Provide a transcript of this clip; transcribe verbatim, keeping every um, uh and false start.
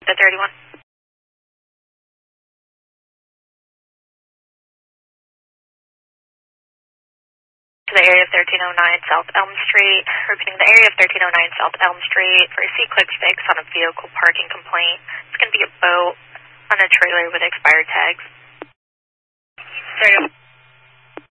The thirty-one. To the area of thirteen oh nine South Elm Street. Repeating, the area of thirteen oh nine South Elm Street for a C-click fix on a vehicle parking complaint. It's going to be a boat on a trailer with expired tags. thirty-one.